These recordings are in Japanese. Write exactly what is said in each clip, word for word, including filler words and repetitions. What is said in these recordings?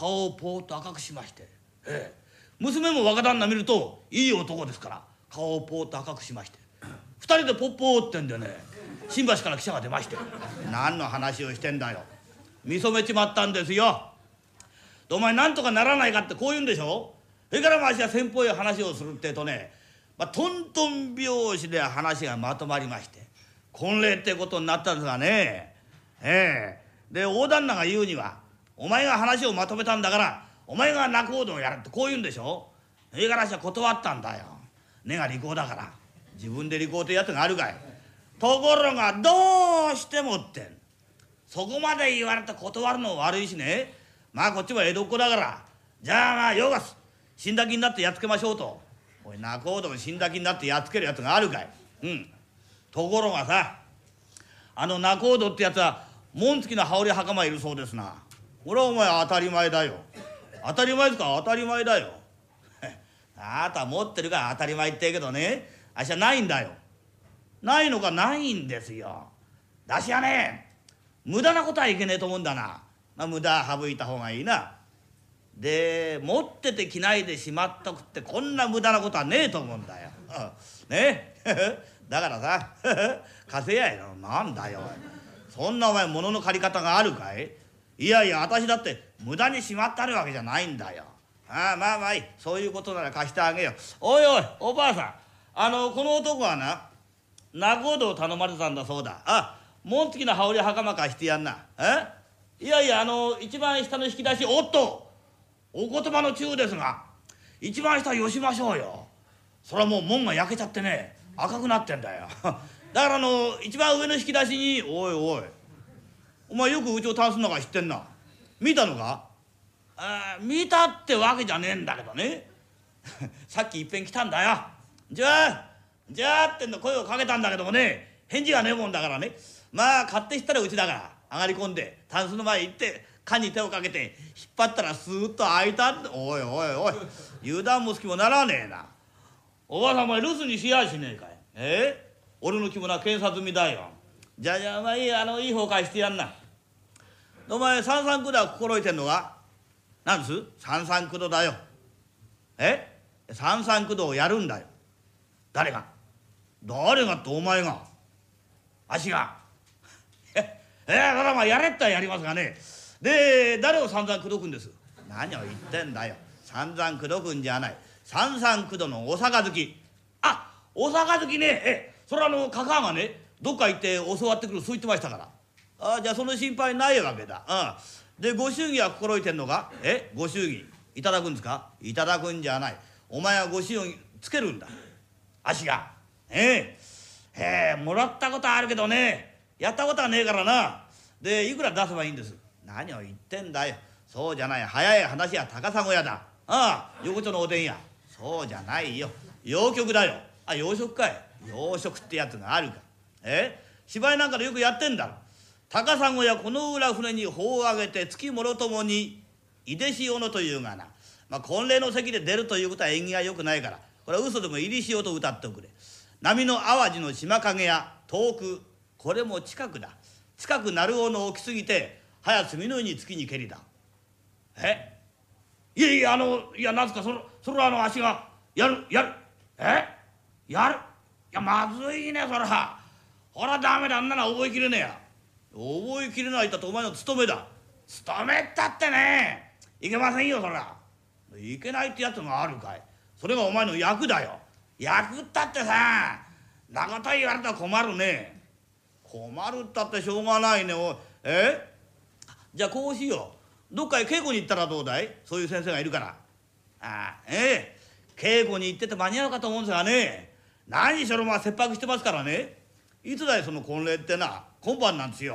顔をポーッと赤くしまして、ええ、娘も若旦那見るといい男ですから顔をポーッと赤くしまして、二人でポッポーってんでね、新橋から汽車が出まして、何の話をしてんだよ、見初めちまったんですよ。お前なんとかならないかってこう言うんでしょ。それからわしが先方へ話をするってえとね、まあ、トントン拍子で話がまとまりまして、婚礼ってことになったんですがね、ええ、で大旦那が言うには、お前が話をまとめたんだからお前が仲人をやるってこう言うんでしょ。それからわしは断ったんだよ。根が利口だから自分で利口ってやつがあるかい。ところがどうしてもってん、そこまで言われて断るの悪いしね、まあこっちは江戸っ子だから、じゃあまあよがす死んだ気になってやっつけましょうと。おい仲人も死んだ気になってやっつけるやつがあるかい。うん。ところがさ、あの仲人ってやつは紋付きの羽織袴いるそうですな。これはお前当たり前だよ。当たり前ですか。当たり前だよ。あなた持ってるから当たり前って言うけどね、あっしはないんだよ。ないのか。ないんですよ。だしはね、無駄なことはいけねえと思うんだな。まあ、無駄省いた方がいいな。で持ってて着ないでしまっとくってこんな無駄なことはねえと思うんだよ。ねだからさ稼やよ。なんだよそんなお前物の借り方があるかい。いやいや私だって無駄にしまってあるわけじゃないんだよ。ああまあまあいい、そういうことなら貸してあげよう。おいおいおばあさん、あのこの男はな仲人を頼まれたんだそうだ。あ、紋付きの羽織袴貸してやんな。えいやいや、あの一番下の引き出し、おっとお言葉の中ですが、一番下よしましょうよ。それはもう門が焼けちゃってね赤くなってんだよだからあの一番上の引き出しに、おいおいお前よくうちをタンスの中知ってんな。見たのか。あ見たってわけじゃねえんだけどねさっきいっぺん来たんだよ。じゃあじゃあってんの声をかけたんだけどもね、返事がねえもんだからね、まあ勝手したらうちだから上がり込んでタンスの前へ行って缶に手をかけて引っ張ったらスーッと開いた。おいおいおい油断も隙もならねえな。おばあさんお前留守にしやしねえかい。え俺の着物は検査済みだよ。じゃあじゃあまあいい、あのいい方返してやんな。お前三三九度は心得てんのか。なんです三三九度だよ。え三三九度をやるんだよ。誰が誰がってお前があっしがええー、だからまあやれったらやりますがね。で誰を三三九度くんです。何を言ってんだよ。三三九度くんじゃない、三三九度のお杯。あお杯ね。えそれはあのかかあがねどっか行って教わってくるそう言ってましたから。あじゃあその心配ないわけだ。うん。でご祝儀は心得てんのか。えご祝儀いただくんですか。いただくんじゃない、お前はご祝儀つけるんだあっしが。ええへえもらったことあるけどねやったことはねえからな。でいくら出せばいいんです。何を言ってんだよ。そうじゃない、早い話は高砂屋だ。ああ横丁のおでん屋。そうじゃないよ、洋食だよ。あ洋食かい。洋食ってやつがあるか。え芝居なんかでよくやってんだろ。高砂屋この裏船に帆を上げて月もろともにいでしおのというがな、まあ婚礼の席で出るということは縁起がよくないから、これは嘘でもいりしおと歌っておくれ。波の淡路の島影や遠く、これも近くだ。近く鳴尾の起きすぎて早住のに月にけりだ。えいやいやあのいやなんすかそれそれはあの足がやるやるえやるいやまずいねそら。ほらダメだ、あんなの覚えきれねえや。覚えきれないったってお前の務めだ。務めったってねいけませんよそら。いけないってやつがあるかい。それがお前の役だよ。役ったってさなこと言われたら困るね。困るったってしょうがないね。おいえじゃあこうしよう、どっかへ稽古に行ったらどうだい。そういう先生がいるから。ああええ稽古に行ってて間に合うかと思うんですがね、何しろまあ切迫してますからね。いつだいその婚礼ってな。今晩なんですよ。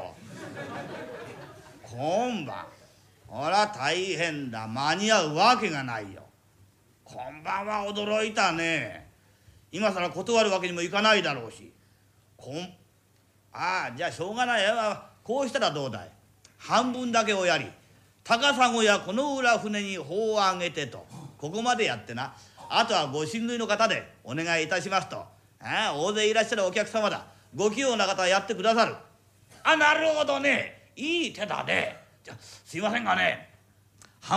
今晩ほら大変だ、間に合うわけがないよ。今晩は驚いたね。今さら断るわけにもいかないだろうし。こんああじゃあしょうがないよ。こうしたらどうだい。半分だけおやり、高砂やこの裏船に帆を上げてとここまでやってな、あとはご親類の方でお願いいたしますと。ああ大勢いらっしゃるお客様だ、ご器用な方はやってくださる。あなるほどね、いい手だね。じゃすいませんがね、